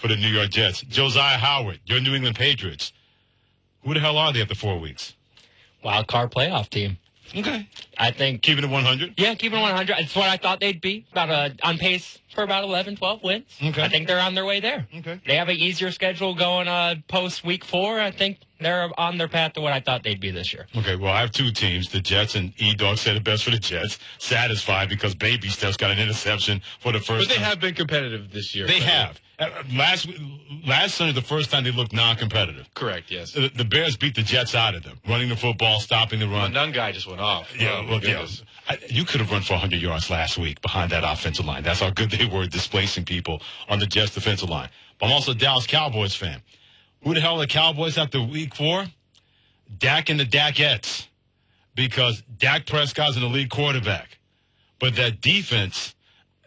for the New York Jets. Josiah Howard, your New England Patriots. Who the hell are they after 4 weeks? Wild card playoff team. Okay. I think Keeping it 100? Yeah, keeping it 100. It's what I thought they'd be. On pace for about 11, 12 wins. Okay. I think they're on their way there. Okay. They have an easier schedule going post week 4. I think they're on their path to what I thought they'd be this year. Okay, well, I have two teams, the Jets, and E-Dog said it best for the Jets. Satisfied because Baby Steps got an interception for the first time. But they have been competitive this year. They have. Last Sunday, the first time they looked non-competitive. Correct, yes. The Bears beat the Jets out of them, running the football, stopping the run. The Nunn guy just went off. Yeah, well, yeah. You could have run for 100 yards last week behind that offensive line. That's how good they were displacing people on the Jets defensive line. But I'm also a Dallas Cowboys fan. Who the hell are the Cowboys after week 4? Dak and the Dakettes. Because Dak Prescott's an elite quarterback. But that defense,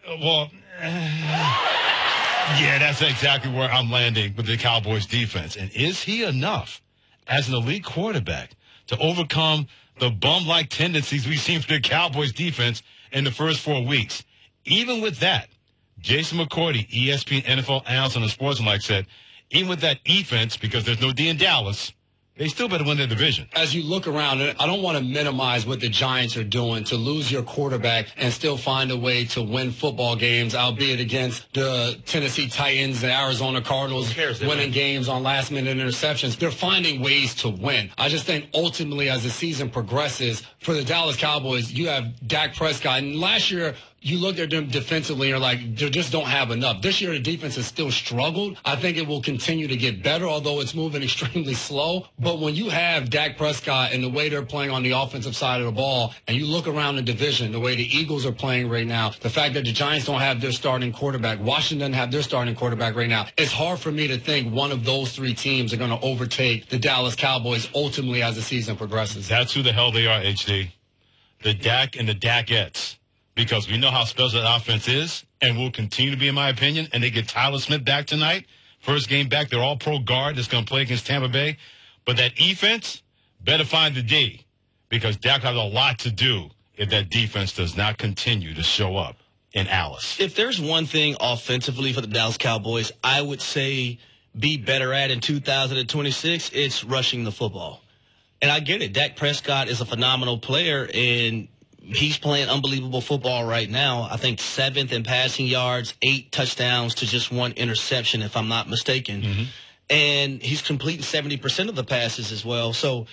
yeah, that's exactly where I'm landing with the Cowboys defense. And is he enough as an elite quarterback to overcome the bum-like tendencies we've seen from the Cowboys defense in the first 4 weeks? Even with that, Jason McCourty, ESPN NFL analyst on the Sportsmanlike, said, even with that defense, because there's no D in Dallas, they still better win their division. As you look around, I don't want to minimize what the Giants are doing to lose your quarterback and still find a way to win football games, albeit against the Tennessee Titans and Arizona Cardinals winning games on last-minute interceptions. They're finding ways to win. I just think ultimately as the season progresses, for the Dallas Cowboys, you have Dak Prescott. And last year, you look at them defensively and you're like, they just don't have enough. This year, the defense has still struggled. I think it will continue to get better, although it's moving extremely slow. But when you have Dak Prescott and the way they're playing on the offensive side of the ball, and you look around the division, the way the Eagles are playing right now, the fact that the Giants don't have their starting quarterback, Washington doesn't have their starting quarterback right now, it's hard for me to think one of those 3 teams are going to overtake the Dallas Cowboys ultimately as the season progresses. That's who the hell they are, HD. The Dak and the Dakettes. Because we know how special that offense is, and will continue to be, in my opinion. And they get Tyler Smith back tonight. First game back, they're all pro guard that's going to play against Tampa Bay. But that defense better find the D, because Dak has a lot to do if that defense does not continue to show up in Alice. If there's one thing offensively for the Dallas Cowboys, I would say be better at in 2026, it's rushing the football. And I get it. Dak Prescott is a phenomenal player, and he's playing unbelievable football right now. I think 7th in passing yards, 8 touchdowns to just 1 interception, if I'm not mistaken. Mm-hmm. And he's completing 70% of the passes as well. So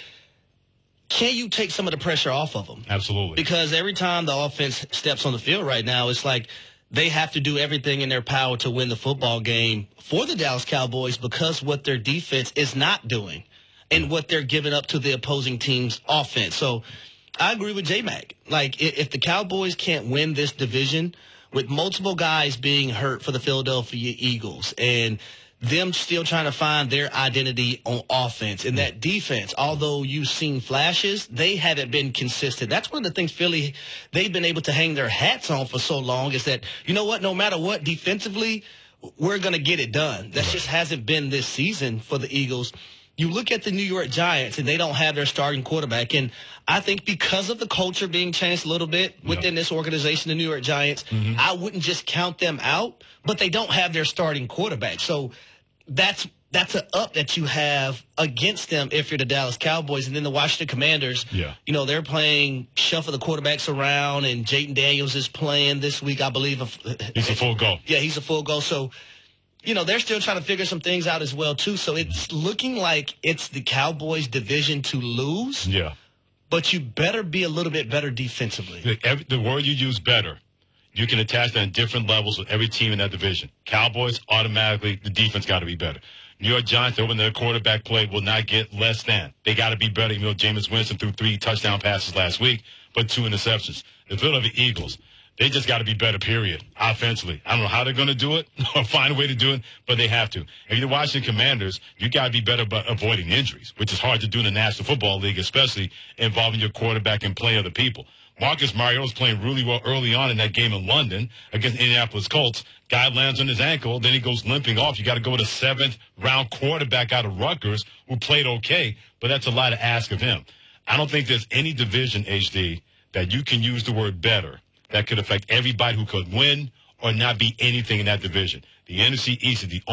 can you take some of the pressure off of him? Absolutely. Because every time the offense steps on the field right now, it's like they have to do everything in their power to win the football game for the Dallas Cowboys, because what their defense is not doing and what they're giving up to the opposing team's offense. So I agree with J-Mac. Like, if the Cowboys can't win this division with multiple guys being hurt for the Philadelphia Eagles and them still trying to find their identity on offense and that defense, although you've seen flashes, they haven't been consistent. That's one of the things Philly, they've been able to hang their hats on for so long, is that, you know what, no matter what, defensively, we're going to get it done. That just hasn't been this season for the Eagles. You look at the New York Giants, and they don't have their starting quarterback. And I think because of the culture being changed a little bit within this organization, the New York Giants, I wouldn't just count them out, but they don't have their starting quarterback. So that's an up that you have against them if you're the Dallas Cowboys. And then the Washington Commanders, you know, they're playing shuffle the quarterbacks around, and Jayden Daniels is playing this week, I believe. He's a full go. Yeah, he's a full go. So, you know, they're still trying to figure some things out as well, too. So it's looking like it's the Cowboys' division to lose. Yeah. But you better be a little bit better defensively. The word you use, better, you can attach that on different levels with every team in that division. Cowboys, automatically, the defense got to be better. New York Giants, when their quarterback play, will not get less than. They got to be better. You know, Jameis Winston threw 3 touchdown passes last week, but 2 interceptions. The Philadelphia Eagles, they just got to be better, period, offensively. I don't know how they're going to do it or find a way to do it, but they have to. And you're the Washington Commanders, you got to be better about avoiding injuries, which is hard to do in the National Football League, especially involving your quarterback and play other people. Marcus Mariota was playing really well early on in that game in London against Indianapolis Colts. Guy lands on his ankle, then he goes limping off. You got to go with a 7th-round quarterback out of Rutgers who played okay, but that's a lot to ask of him. I don't think there's any division, HD, that you can use the word better that could affect everybody who could win or not be anything in that division. The NFC East is the